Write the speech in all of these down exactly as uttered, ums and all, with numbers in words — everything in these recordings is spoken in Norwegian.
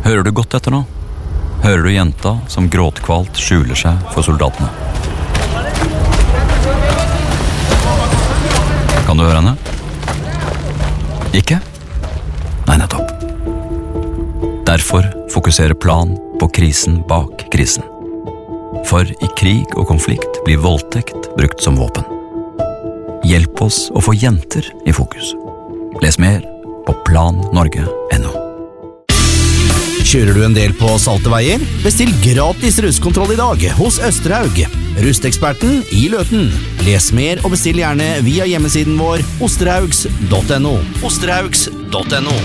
Hører du godt etter nå? Hører du jenta som gråtkvalt skjuler seg for soldatene? Kan du høre henne? Ikke? Nei, nettopp. Derfor fokuserer Plan på krisen bak krisen. For i krig og konflikt blir voldtekt brukt som våpen. Hjelp oss å få jenter i fokus. Les mer på plan norge punktum no. Kjører du en del på salte veier? Bestill gratis rustkontroll i dag hos Østerhaug. Rusteksperten i Løten. Les mer og bestill gjerne via hjemmesiden vår osterhaugs punktum no. osterhaugs punktum no.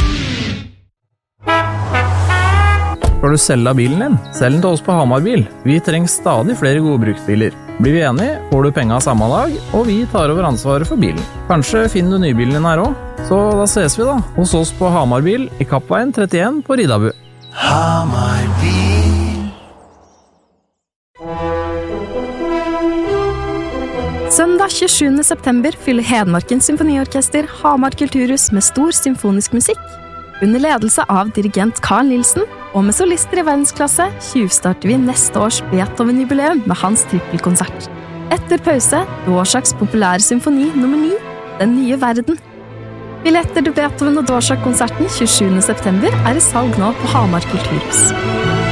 Skal du selge bilen din? Selg den til oss på Hamar Bil. Vi trenger stadig flere gode bruksbiler. Blir vi enige, får du penger av samme lag, og vi tar over ansvaret for bilen. Kanskje finner du nybilen din her også? Så da ses vi da, hos oss på Hamar Bil i Kappveien trettien på Ridabu. Hamar Bil. Søndag tjuesjuende september fyller Hedmarkens Symfoniorkester Hamar Kulturhus med stor symfonisk musikk. Under ledelse av dirigent Carl Nilsen, og med solister i verdensklasse, tjuvstarter vi neste års Beethoven-jubileum med hans trippelkonsert. Etter pause, Dvořáks populære symfoni nummer ni, Den nye verden. Billetter til Beethoven og Dvořák-konserten tjuesjuende september er i salg nå på Hamar Kulturhus.